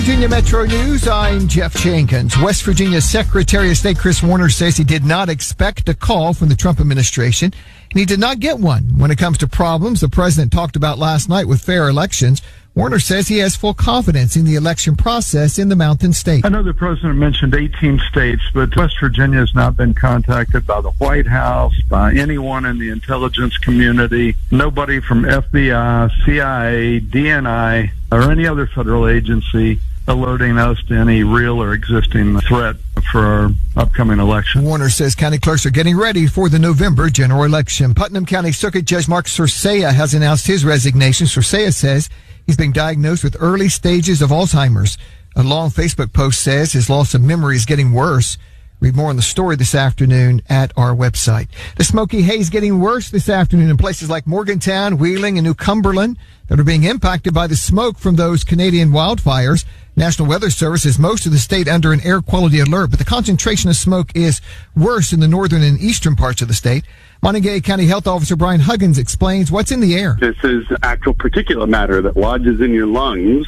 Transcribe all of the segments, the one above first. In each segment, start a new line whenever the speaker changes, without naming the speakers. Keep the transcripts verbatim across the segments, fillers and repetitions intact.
Virginia Metro News, I'm Jeff Jenkins. West Virginia Secretary of State Chris Warner says he did not expect a call from the Trump administration, and he did not get one. When it comes to problems the president talked about last night with fair elections, Warner says he has full confidence in the election process in the Mountain State.
I know the president mentioned eighteen states, but West Virginia has not been contacted by the White House, by anyone in the intelligence community, nobody from F B I, C I A, D N I, or any other federal agency alerting us to any real or existing threat for our upcoming election.
Warner says county clerks are getting ready for the November general election. Putnam County Circuit Judge Mark Circea has announced his resignation. Circea says he's been diagnosed with early stages of Alzheimer's. A long Facebook post says his loss of memory is getting worse. Read more on the story this afternoon at our website. The smoky haze getting worse this afternoon in places like Morgantown, Wheeling, and New Cumberland that are being impacted by the smoke from those Canadian wildfires. National Weather Service has most of the state under an air quality alert, but the concentration of smoke is worse in the northern and eastern parts of the state. Montague County Health Officer Brian Huggins explains what's in the air.
This is actual particulate matter that lodges in your lungs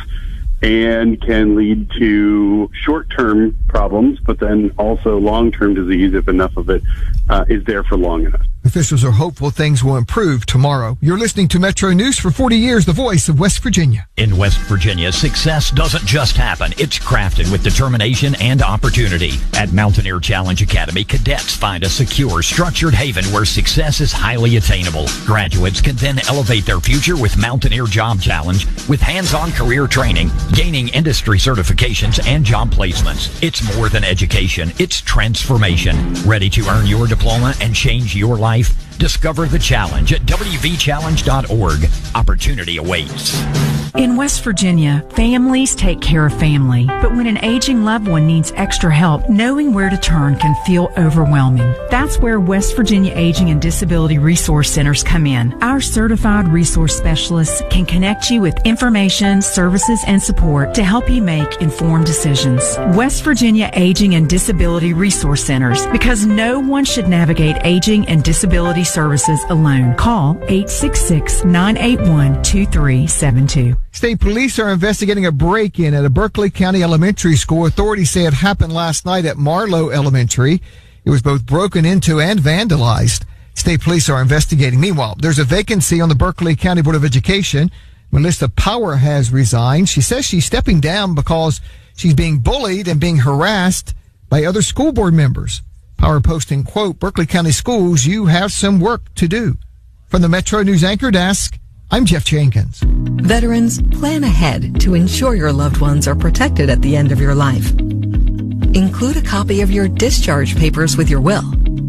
and can lead to short-term problems, but then also long-term disease if enough of it uh, is there for long enough.
Officials are hopeful things will improve tomorrow. You're listening to Metro News for forty years, the voice of West Virginia.
In West Virginia, success doesn't just happen. It's crafted with determination and opportunity. At Mountaineer Challenge Academy, cadets find a secure, structured haven where success is highly attainable. Graduates can then elevate their future with Mountaineer Job Challenge with hands-on career training, gaining industry certifications, and job placements. It's more than education. It's transformation. Ready to earn your diploma and change your life? Discover the challenge at w v challenge dot org. Opportunity awaits.
In West Virginia, families take care of family. But when an aging loved one needs extra help, knowing where to turn can feel overwhelming. That's where West Virginia Aging and Disability Resource Centers come in. Our certified resource specialists can connect you with information, services, and support to help you make informed decisions. West Virginia Aging and Disability Resource Centers, because no one should navigate aging and disability services alone. Call eight six six, nine eight one, two three seven two.
State police are investigating a break-in at a Berkeley County elementary school. Authorities say it happened last night at Marlowe Elementary. It was both broken into and vandalized. State police are investigating. Meanwhile, there's a vacancy on the Berkeley County Board of Education. Melissa Power has resigned. She says she's stepping down because she's being bullied and being harassed by other school board members. Power posting, quote, Berkeley County Schools, you have some work to do. From the Metro News Anchor Desk, I'm Jeff Jenkins.
Veterans, plan ahead to ensure your loved ones are protected at the end of your life. Include a copy of your discharge papers with your will.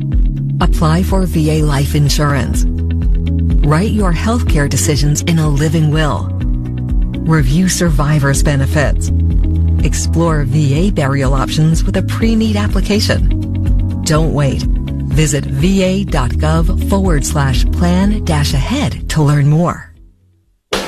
Apply for V A life insurance. Write your health care decisions in a living will. Review survivor's benefits. Explore V A burial options with a pre-need application. Don't wait. Visit va.gov forward slash plan dash ahead to learn more.